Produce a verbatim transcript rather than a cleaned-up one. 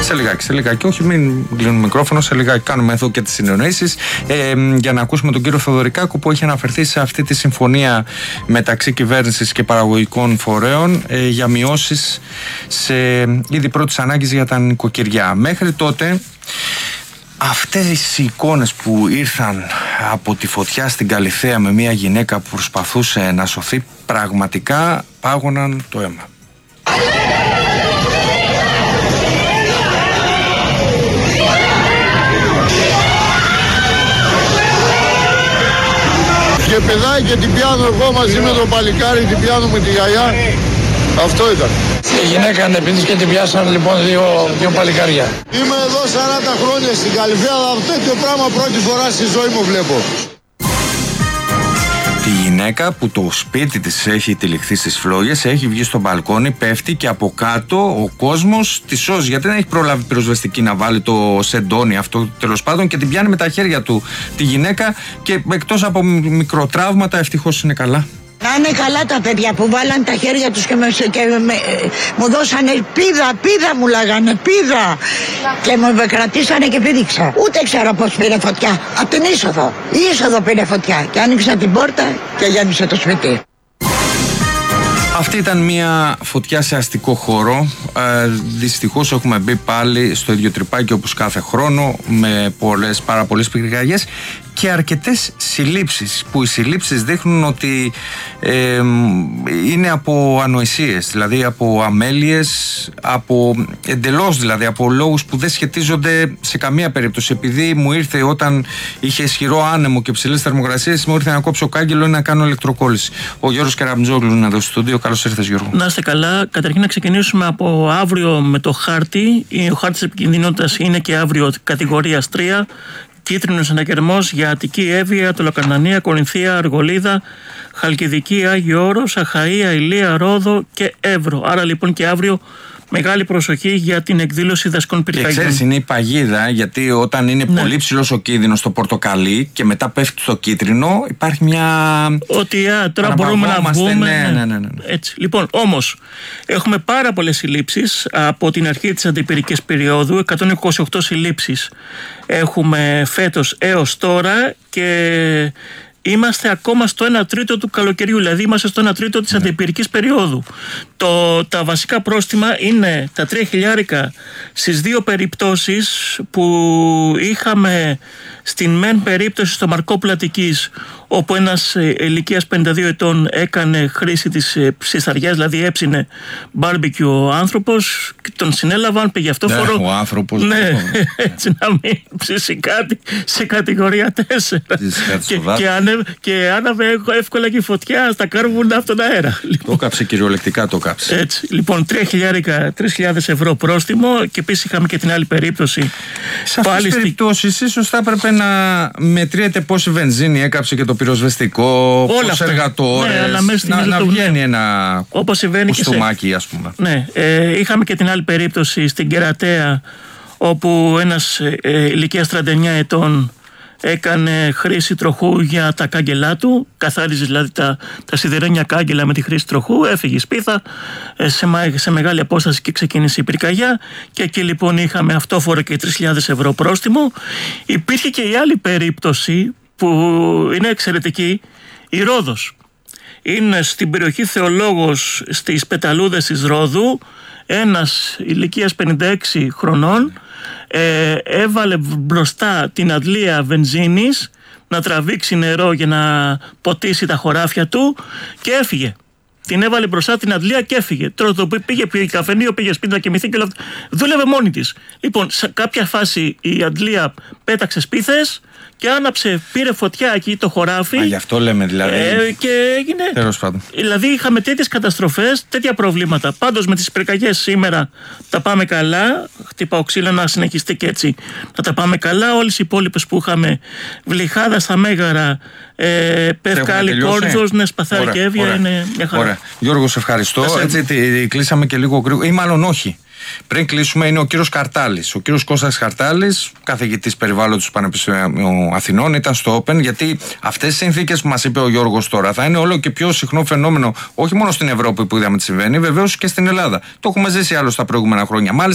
Σε λιγάκι, σε λιγάκι. Όχι, μην κλείνουμε μικρόφωνο. Σε λιγάκι κάνουμε εδώ και τις συνεννοήσεις ε, για να ακούσουμε τον κύριο Θεοδωρικάκο που έχει αναφερθεί σε αυτή τη συμφωνία μεταξύ κυβέρνησης και παραγωγικών φορέων ε, για μειώσεις σε είδη πρώτης ανάγκης για τα νοικοκυριά. Μέχρι τότε, αυτές οι εικόνες που ήρθαν από τη φωτιά στην Καλιθέα με μια γυναίκα που προσπαθούσε να σωθεί, πραγματικά πάγωναν το αίμα. Και παιδάκι και την πιάνω εγώ μαζί με τον παλικάρι, την πιάνω με τη γιαγιά. Αυτό ήταν. Η γυναίκα ανεπίτης και την πιάσαν λοιπόν δύο, δύο παλικάρια. Είμαι εδώ σαράντα χρόνια στην Καλυθέα, αλλά τέτοιο πράγμα πρώτη φορά στη ζωή μου βλέπω. Τη γυναίκα που το σπίτι της έχει τυλιχθεί στις φλόγες, έχει βγει στο μπαλκόνι, πέφτει και από κάτω ο κόσμος τη σώζει. Γιατί δεν έχει προλάβει πυροσβεστική να βάλει το σεντόνι αυτό τέλος πάντων και την πιάνει με τα χέρια του τη γυναίκα και εκτός από μικροτραύματα ευτυχώς είναι καλά. Να είναι καλά τα παιδιά που βάλαν τα χέρια τους και, με, και με, μου δώσανε πίδα, πίδα μου λέγανε, πίδα. Και με κρατήσανε και πήδηξα. Ούτε ξέρω πώς πήρε φωτιά. Από την είσοδο. Η είσοδο πήρε φωτιά. Και άνοιξα την πόρτα και γέμισε το σπίτι. Αυτή ήταν μια φωτιά σε αστικό χώρο. Ε, δυστυχώς έχουμε μπει πάλι στο ίδιο τρυπάκι όπως κάθε χρόνο, με πολλές, πάρα πολλές πυρκαγιές και αρκετές συλλήψεις, που οι συλλήψεις δείχνουν ότι ε, είναι από ανοησίες, δηλαδή από αμέλειες, από εντελώς δηλαδή από λόγους που δεν σχετίζονται σε καμία περίπτωση. Επειδή μου ήρθε όταν είχε ισχυρό άνεμο και ψηλές θερμοκρασίες, μου ήρθε να κόψω κάγκελο ή να κάνω ηλεκτροκόλληση. Ο Γιώργος Καραμτζόγλου είναι εδώ στο στούντιο. Καλώς ήρθες, Γιώργο. Να είστε καλά. Καταρχήν να ξεκινήσουμε από αύριο με το χάρτη. Ο χάρτης επικινδυνότητας είναι και αύριο κατηγορίας τρία. Κίτρινος ανακερμός για Αττική, Εύβοια, Τολοκαρνανία, Κορινθία, Αργολίδα, Χαλκιδική, Άγιο Όρος, Αχαΐα, Ηλία, Ρόδο και Εύρο. Άρα λοιπόν και αύριο μεγάλη προσοχή για την εκδήλωση δασικών πυρκαγιών. Και ξέρεις, είναι η παγίδα, γιατί όταν είναι ναι. πολύ ψηλός ο κίνδυνος στο πορτοκαλί και μετά πέφτει στο κίτρινο, υπάρχει μια. Ότι α, τώρα μπορούμε να βγούμε. Ναι, ναι, ναι, ναι. Έτσι. Λοιπόν, όμως, έχουμε πάρα πολλές συλλήψεις από την αρχή της αντιπυρικής περίοδου. εκατόν είκοσι οκτώ συλλήψεις έχουμε φέτος έως τώρα και είμαστε ακόμα στο ένα τρίτο του καλοκαιριού, δηλαδή είμαστε στο ένα τρίτο της ναι. αντιπυρικής περίοδου. Το, τα βασικά πρόστιμα είναι τα τρία χιλιάρικα στις δύο περιπτώσεις που είχαμε στην μεν περίπτωση στο Μαρκόπουλο Αττικής, όπου ένας ηλικίας πενήντα δύο ετών έκανε χρήση της ψισταριάς, δηλαδή έψινε μπάρμπικιου ο άνθρωπος, τον συνέλαβαν, πήγε αυτό φορό. Ο άνθρωπος. Ναι, έτσι να μην ψήσει κάτι σε κατηγορία τέσσερα. Και, και, άνε, και άναβε εύκολα και η φωτιά στα κάρβουνα από τον αέρα. Το κάψε κυριολεκτικά, το κάψε. Έτσι, λοιπόν, τρεις χιλιάδες ευρώ πρόστιμο και επίσης είχαμε και την άλλη περίπτωση. Σε αυτές τις περιπτώσεις ίσως θα έπρεπε να μετριέται πόση βενζίνη έκαψε και το πυροσβεστικό, πόσες εργατόρες, ναι, να, να βγαίνει ένα κουστούμάκι, ας πούμε. Ναι, ε, είχαμε και την άλλη περίπτωση στην Κερατέα, όπου ένας ε, ηλικίας τριάντα εννιά ετών έκανε χρήση τροχού για τα κάγκελά του, καθάριζε δηλαδή τα, τα σιδερένια κάγκελα με τη χρήση τροχού, έφυγε η σπίθα ε, σε, σε μεγάλη απόσταση και ξεκίνησε η πυρκαγιά και εκεί λοιπόν είχαμε αυτόφορο και τρεις χιλιάδες ευρώ πρόστιμο. Υπήρχε και η άλλη περίπτωση που είναι εξαιρετική, η Ρόδος. Είναι στην περιοχή Θεολόγος, στις Πεταλούδες της Ρόδου, ένας ηλικίας πενήντα έξι χρονών ε, έβαλε μπροστά την αντλία βενζίνης να τραβήξει νερό για να ποτίσει τα χωράφια του και έφυγε. Την έβαλε μπροστά την αντλία και έφυγε. Τώρα το πήγε, πήγε καφενείο, πήγε σπίτι να κοιμηθεί και όλα αυτά. Δούλευε μόνη της. Λοιπόν, σε κάποια φάση η αντλία πέταξε σπίθες και άναψε, πήρε φωτιά εκεί το χωράφι. Α, γι' αυτό λέμε δηλαδή. Ε, και έγινε. Τέλος πάντων. Δηλαδή είχαμε τέτοιες καταστροφές, τέτοια προβλήματα. Πάντως με τις πυρκαγιές σήμερα τα πάμε καλά. Χτυπάω ξύλο να συνεχιστεί και έτσι να τα πάμε καλά. Όλες οι υπόλοιπες που είχαμε, Βλυχάδα στα Μέγαρα, ε, Πευκάλη, Κόρτζος, ναι, Σπαθάρη και Εύβοια, είναι μια χαρά. Ωραία. Γιώργο, σε ευχαριστώ. Έτσι, τι, κλείσαμε και λίγο γρήγορα, ή μάλλον όχι. Πριν κλείσουμε, είναι ο κύριος Καρτάλης. Ο κύριος Κώστας Καρτάλης, καθηγητής περιβάλλοντος του Πανεπιστημίου Αθηνών, ήταν στο Open, γιατί αυτές οι συνθήκες που μας είπε ο Γιώργος τώρα θα είναι όλο και πιο συχνό φαινόμενο, όχι μόνο στην Ευρώπη που είδαμε τι συμβαίνει, βεβαίως και στην Ελλάδα. Το έχουμε ζήσει άλλο στα προηγούμενα χρόνια. Μάλιστα.